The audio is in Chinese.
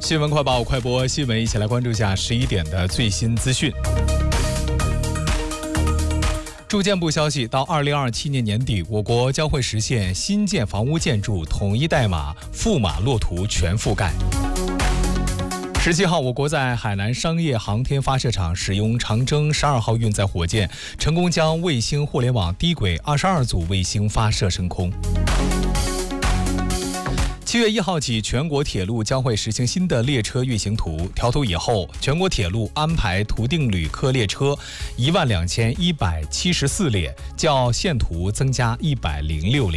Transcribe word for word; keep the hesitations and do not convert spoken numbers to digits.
新闻快报快播新闻，一起来关注一下十一点的最新资讯。住建部消息，到二零二七年年底，我国将会实现新建房屋建筑统一代码、覆码落图全覆盖。十七号，我国在海南商业航天发射场使用长征十二号运载火箭，成功将卫星互联网低轨二十二组卫星发射升空。七月一号起，全国铁路将会实行新的列车运行图。调图以后，全国铁路安排图定旅客列车一万两千一百七十四列，较现图增加一百零六列。